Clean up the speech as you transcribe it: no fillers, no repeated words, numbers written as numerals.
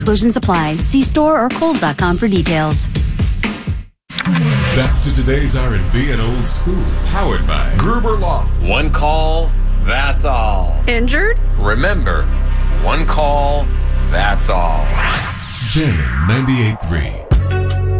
Exclusions apply. See store or Kohl's.com for details. Back to today's R&B and old school, powered by Gruber Law. One call, that's all. Injured? Remember, one call, that's all. Jammin' 98.3.